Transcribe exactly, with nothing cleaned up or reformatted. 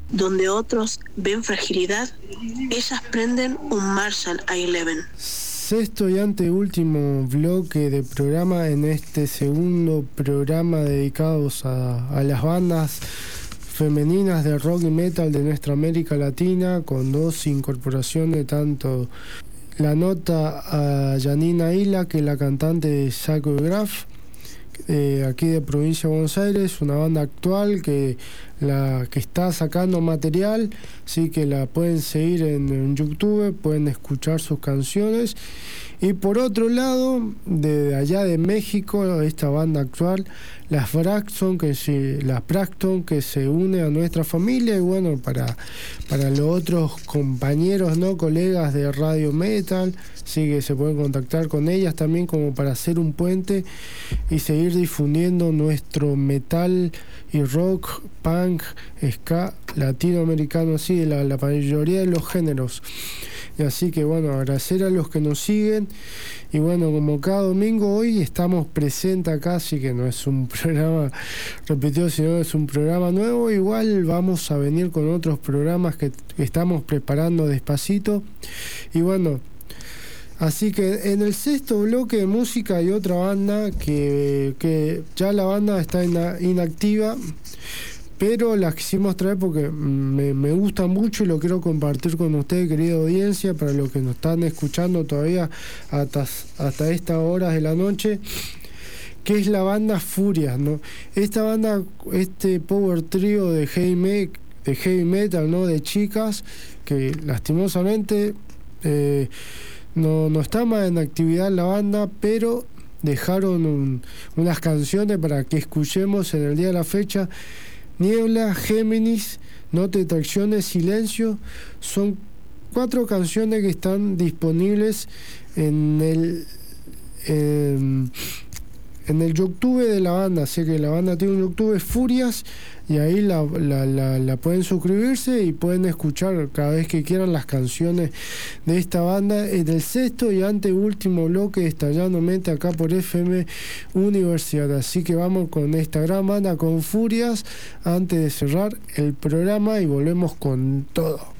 Donde otros ven fragilidad, ellas prenden un Marshall A once. Sexto y anteúltimo bloque de programa en este segundo programa dedicados a, a las bandas femeninas de rock y metal de nuestra América Latina, con dos incorporaciones, tanto la nota a Janina Hila, que es la cantante de Psychograph, eh, aquí de provincia de Buenos Aires, una banda actual que, la, que está sacando material, sí, que la pueden seguir en, en YouTube, pueden escuchar sus canciones. Y por otro lado, de allá de México, esta banda actual, las Braxton, que se, las Braxton, que se une a nuestra familia, y bueno, para, para los otros compañeros, ¿no?, colegas de Radio Metal, sí, que se pueden contactar con ellas también como para hacer un puente y seguir difundiendo nuestro metal y rock, punk, ska latinoamericano, sí, la, la mayoría de los géneros. Y así que bueno, agradecer a los que nos siguen. Y bueno, como cada domingo, hoy estamos presentes acá, así que no es un programa repetido, sino es un programa nuevo. Igual vamos a venir con otros programas que, que estamos preparando despacito. Y bueno, así que en el sexto bloque de música hay otra banda que, que ya la banda está ina, inactiva, pero la quisimos traer porque me, me gusta mucho y lo quiero compartir con ustedes, querida audiencia, para los que nos están escuchando todavía hasta, hasta estas horas de la noche, que es la banda Furias, ¿no? Esta banda, este power trio de heavy, me, de heavy metal, ¿no?, de chicas, que lastimosamente eh, no, no está más en actividad la banda, pero dejaron un, unas canciones para que escuchemos en el día de la fecha. Niebla, Géminis, No te traiciones, Silencio, son cuatro canciones que están disponibles en el en, en el YouTube de la banda, así que la banda tiene un YouTube, Furias, y ahí la, la, la, la pueden suscribirse y pueden escuchar cada vez que quieran las canciones de esta banda en el sexto y anteúltimo bloque, Estallando Mente, acá por F M Universidad. Así que vamos con esta gran banda, con Furias, antes de cerrar el programa, y volvemos con todo.